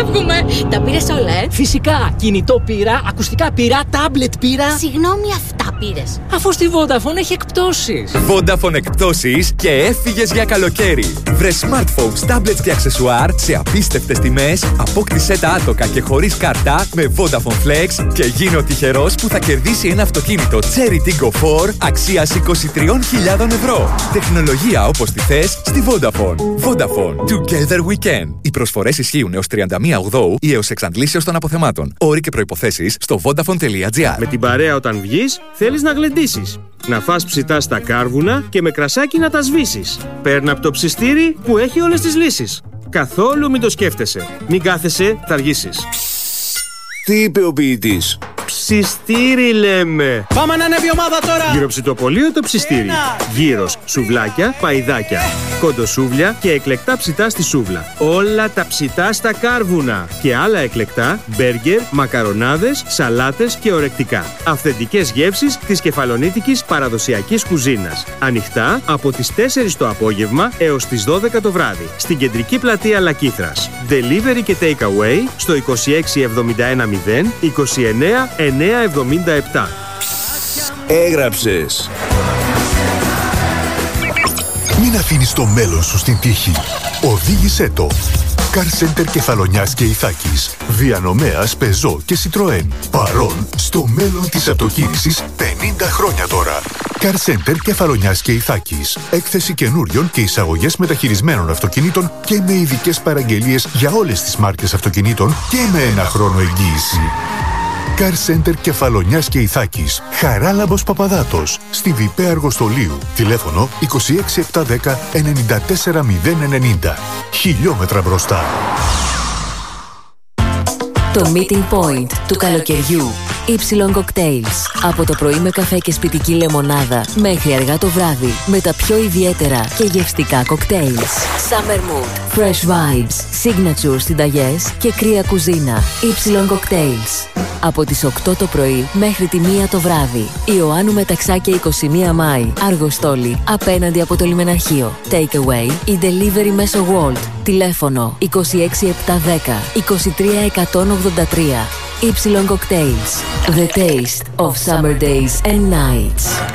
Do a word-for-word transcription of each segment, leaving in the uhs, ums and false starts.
φεύγουμε. Τα πήρες όλα, ε? Φυσικά. Κινητό πήρα, ακουστικά πήρα, τάμπλετ πήρα. Συγγνώμη, αυτά πήρες? Αφού στη Vodafone έχει εκπτώσεις. Vodafone εκπτώσεις και έφυγες για καλοκαίρι. Βρε smartphones, tablets και αξεσουάρ σε απίστευτες τιμές, απόκτησέ τα άτοκα και χωρίς κάρτα με Vodafone Flex και γίνε ο τυχερός που θα κερδίσει ένα αυτοκίνητο Cherry Tiggo φορ αξίας είκοσι τρεις χιλιάδες ευρώ. Τεχνολογία όπως τη θες στη Vodafone. Vodafone. Together we can. Οι προσφορές ισχύουν έως τριάντα μία Οκτωβρίου ή έως εξαντλήσεως των αποθεμάτων. Όροι και προϋποθέσεις στο vodafone τελεία gr. Με την παρέα όταν βγεις, θέλεις να γλεντήσεις. Να φας ψητά στα κάρβουνα και με κρασάκι να τα σβήσεις. Παίρνει από το ψιστήρι που έχει όλες τις λύσεις. Καθόλου μην το σκέφτεσαι. Μην κάθεσαι, θα αργήσεις. Τι είπε ο ποιητής? Ψιστήρι λέμε. Πάμε να ανέβει η ομάδα τώρα. Γυροψητοπολείο το ψιστήρι. Γύρος, σουβλάκια, παϊδάκια, κοντοσούβλια και εκλεκτά ψητά στη σούβλα. Όλα τα ψητά στα κάρβουνα. Και άλλα εκλεκτά, μπέργκερ, μακαρονάδες, σαλάτες και ορεκτικά. Αυθεντικές γεύσεις της κεφαλονίτικης παραδοσιακής κουζίνας. Ανοιχτά από τις τέσσερις το απόγευμα έως τις δώδεκα το βράδυ. Στην κεντρική πλατεία Λακήθρας. Delivery και take away στο είκοσι έξι εβδομήντα ένα μηδέν είκοσι εννέα εννιακόσια εβδομήντα επτά. Έγραψες. Μην αφήνεις το μέλλον σου στην τύχη. Οδήγησέ το. Car Center Κεφαλονιάς και Ιθάκης. Διανομέας Peugeot και Citroën. Παρόν στο μέλλον της αυτοκίνησης πενήντα χρόνια τώρα. Car Center Κεφαλονιάς και Ιθάκης. Έκθεση καινούριων και εισαγωγές μεταχειρισμένων αυτοκινήτων και με ειδικές παραγγελίες για όλες τις μάρκες αυτοκινήτων και με ένα χρόνο εγγύηση. Car Center Κεφαλονιάς και Ιθάκης. Χαράλαμπος Παπαδάτος. Στη Βιπέ Αργοστολίου. Τηλέφωνο είκοσι έξι επτακόσια δέκα ενενήντα τέσσερα μηδέν ενενήντα. Χιλιόμετρα μπροστά. Το meeting point του καλοκαιριού. Y Cocktails. Από το πρωί με καφέ και σπιτική λεμονάδα μέχρι αργά το βράδυ με τα πιο ιδιαίτερα και γευστικά cocktails. Summer mood, fresh vibes, signature συνταγές και κρύα κουζίνα. Y Cocktails. Από τις οκτώ το πρωί μέχρι τη μία το βράδυ. Ιωάννου Μεταξάκια είκοσι μία Μάη. Αργοστόλη, απέναντι από το λιμεναρχείο. Take away ή delivery μέσω Wolt. Τηλέφωνο είκοσι έξι επτακόσια δέκα είκοσι τρία εκατόν ογδόντα τρία. Y Cocktails. The taste of summer days and nights.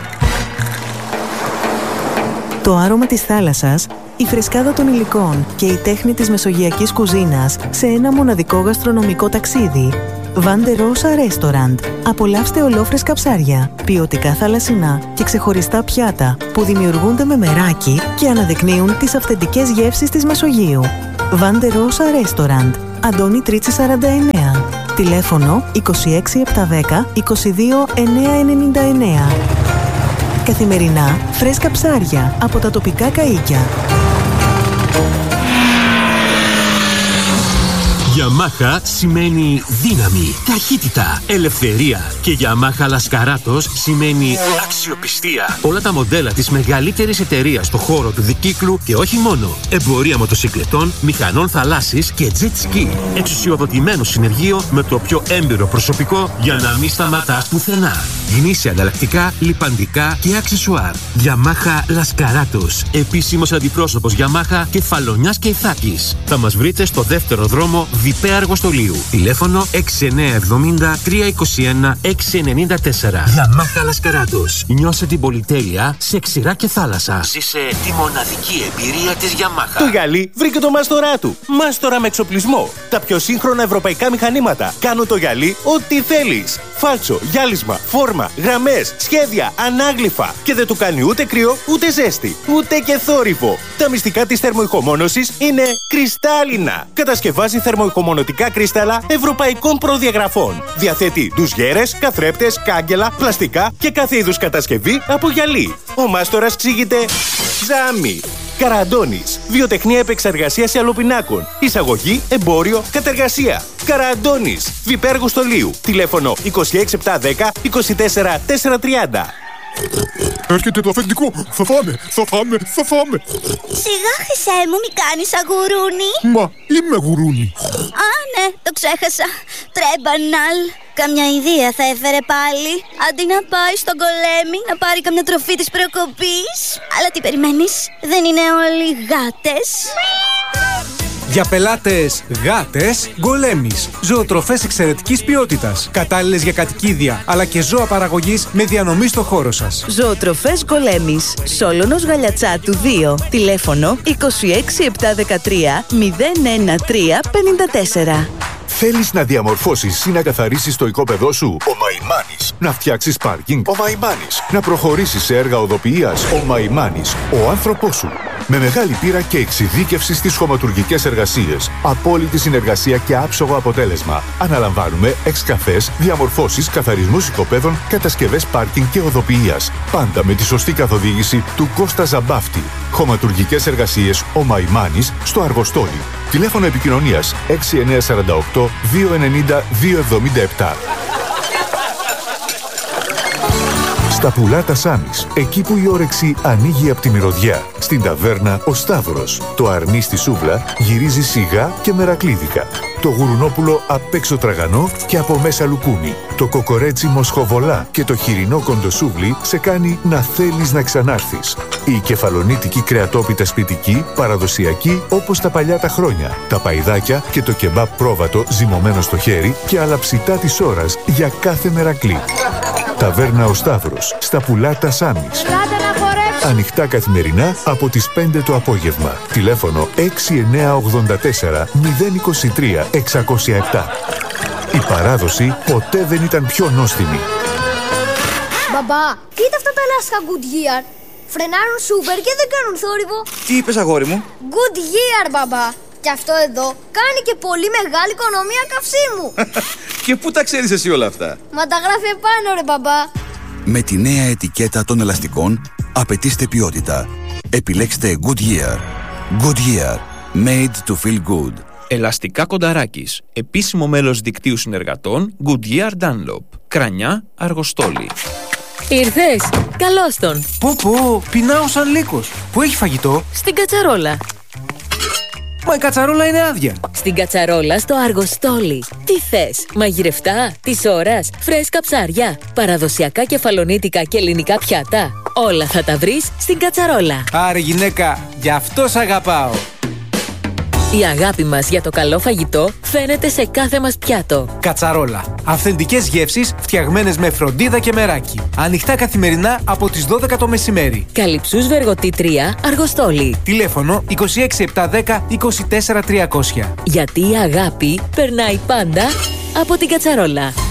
Το άρωμα της θάλασσας, η φρεσκάδα των υλικών και η τέχνη της μεσογειακής κουζίνας σε ένα μοναδικό γαστρονομικό ταξίδι. Vande Rosa Restaurant. Απολαύστε ολόφρεσκα ψάρια, ποιοτικά θαλασσινά και ξεχωριστά πιάτα που δημιουργούνται με μεράκι και αναδεικνύουν τις αυθεντικές γεύσεις της Μεσογείου. Vande Rosa Restaurant. Αντώνη Τρίτσι σαράντα εννέα. Τηλέφωνο είκοσι έξι επτακόσια δέκα είκοσι δύο εννιακόσια ενενήντα εννέα. Καθημερινά φρέσκα ψάρια από τα τοπικά καΐκια. Yamaha σημαίνει δύναμη, ταχύτητα, ελευθερία και Yamaha Laskaratos σημαίνει αξιοπιστία. Όλα τα μοντέλα της μεγαλύτερης εταιρείας στο χώρο του δικύκλου και όχι μόνο. Εμπορία μοτοσυκλετών, μηχανών θαλάσσης και jet ski. Εξουσιοδοτημένο συνεργείο με το πιο έμπειρο προσωπικό για να μην σταματάς πουθενά. Γνήσια ανταλλακτικά, λιπαντικά και αξεσουάρ. Yamaha Laskaratos. Επίσημος αντιπρόσωπος Yamaha Κεφαλονιάς και Ιθάκης. Θα μας βρείτε στο δεύτερο δρόμο Βιπέ Αργοστολίου. Τηλέφωνο έξι εννιά εβδομήντα τρία είκοσι ένα έξι ενενήντα τέσσερα. Yamaha Laskaratos. Νιώσε την πολυτέλεια σε ξηρά και θάλασσα. Ζήσε τη μοναδική εμπειρία της Yamaha. Το γυαλί βρήκε το μάστορά του. Μάστορα με εξοπλισμό. Τα πιο σύγχρονα ευρωπαϊκά μηχανήματα. Κάνω το γυαλί ό,τι θέλεις. Φάλτσο, γυάλισμα, φόρμα, γραμμές, σχέδια, ανάγλυφα. Και δεν του κάνει ούτε κρύο, ούτε ζέστη, ούτε και θόρυβο. Τα μυστικά της θερμοϊχομόνωσης είναι κρυστάλλινα. Κατασκευάζει θερμοϊχομονωτικά κρύσταλλα ευρωπαϊκών προδιαγραφών. Διαθέτει ντουζιέρες, καθρέπτες, κάγκελα, πλαστικά και κάθε είδους κατασκευή από γυαλί. Ο μάστορας ξύγεται Ζάμι. Καραντώνης. Βιοτεχνία επεξεργασίας αλοπινάκων. Εισαγωγή, εμπόριο, κατεργασία. Καραντώνης. Βιπέ Αργοστολίου. Τηλέφωνο είκοσι έξι επτακόσια δέκα είκοσι τέσσερα τετρακόσια τριάντα. Έρχεται το αφεντικό. Θα φάμε, θα φάμε, θα φάμε. Σιγά, Χρυσέ μου, μη κάνεις αγουρούνι. Μα είμαι γουρούνι. Α, ναι, το ξέχασα. Τρέμπαναλ. Καμιά ιδέα θα έφερε πάλι. Αντί να πάει στον Κολέμι να πάρει καμιά τροφή της προκοπής. Αλλά τι περιμένεις, δεν είναι όλοι γάτες. Για πελάτες γάτες, Γκολέμις. Ζωοτροφές εξαιρετικής ποιότητας. Κατάλληλες για κατοικίδια, αλλά και ζώα παραγωγής με διανομή στο χώρο σας. Ζωοτροφές Γκολέμις. Σόλωνος Γαλιατσάτου δύο. Τηλέφωνο είκοσι έξι επτακόσια δεκατρία μηδέν ένα τρία πενήντα τέσσερα. Θέλεις να διαμορφώσεις ή να καθαρίσεις το οικόπεδό σου? Ο Μαϊμάνης. Να φτιάξεις πάρκινγκ? Ο Μαϊμάνης. Να προχωρήσεις σε έργα οδοποιίας? Ο Μαϊμάνης. Ο άνθρωπός σου. Με μεγάλη πείρα και εξειδίκευση στις χωματουργικές εργασίες. Απόλυτη συνεργασία και άψογο αποτέλεσμα. Αναλαμβάνουμε εξκαφές, διαμορφώσεις, καθαρισμούς οικοπέδων, κατασκευές πάρκινγκ και οδοποιίας. Πάντα με τη σωστή καθοδήγηση του Κώστα Ζαμπάφτη. Χωματουργικές εργασίες ο Μαϊμάνης στο Αργοστόλι. Τηλέφωνο επικοινωνίας έξι εννιά τέσσερα οκτώ δύο εννιά δύο εβδομήντα επτά. Στα Πουλάτα Σάμις, εκεί που η όρεξη ανοίγει από τη μυρωδιά. Στην ταβέρνα Ο Σταύρος. Το αρνί στη σούβλα γυρίζει σιγά και μερακλίδικα. Το γουρουνόπουλο απ' έξω τραγανό και από μέσα λουκούμι. Το κοκορέτσι μοσχοβολά και το χοιρινό κοντοσούβλι σε κάνει να θέλεις να ξανάρθεις. Η κεφαλονίτικη κρεατόπιτα σπιτική, παραδοσιακή όπως τα παλιά τα χρόνια. Τα παϊδάκια και το κεμπάπ πρόβατο ζυμωμένο στο χέρι και άλλα ψητά της ώρας για κάθε μερακλή. Ταβέρνα Ο Σταύρος, στα Πουλάτα Σάμις. Ανοιχτά καθημερινά από τις πέντε το απόγευμα. Τηλέφωνο έξι εννιά ογδόντα τέσσερα μηδέν είκοσι τρία εξακόσια επτά. Η παράδοση ποτέ δεν ήταν πιο νόστιμη. Μπαμπά, κοίτα αυτά τα λάσκα Goodyear. Φρενάρουν σούπερ και δεν κάνουν θόρυβο. Τι είπες, αγόρι μου? Goodyear, μπαμπά. Και αυτό εδώ κάνει και πολύ μεγάλη οικονομία καυσίμου. Και πού τα ξέρεις εσύ όλα αυτά? Μα τα γράφει επάνω, ρε μπαμπά. Με τη νέα ετικέτα των ελαστικών απαιτήστε ποιότητα. Επιλέξτε Goodyear. Goodyear. Made to feel good. Ελαστικά Κονταράκης. Επίσημο μέλος δικτύου συνεργατών Goodyear Dunlop. Κρανιά, Αργοστόλι. Ήρθες. Καλώς τον. Πω πω, πεινάω σαν λύκος. Πού έχει φαγητό? Στην κατσαρόλα. Μα η κατσαρόλα είναι άδεια. Στην κατσαρόλα στο Αργοστόλι. Τι θες? Μαγειρευτά, της ώρας, φρέσκα ψάρια, παραδοσιακά κεφαλονίτικα και ελληνικά πιάτα. Όλα θα τα βρεις στην κατσαρόλα. Άρε γυναίκα, γι' αυτό σ' αγαπάω. Η αγάπη μας για το καλό φαγητό φαίνεται σε κάθε μας πιάτο. Κατσαρόλα. Αυθεντικές γεύσεις φτιαγμένες με φροντίδα και μεράκι. Ανοιχτά καθημερινά από τις δώδεκα το μεσημέρι. Καλυψούς Βεργοτή τρία, Αργοστόλι. Τηλέφωνο είκοσι έξι επτακόσια δέκα είκοσι τέσσερα τριακόσια. Γιατί η αγάπη περνάει πάντα από την κατσαρόλα.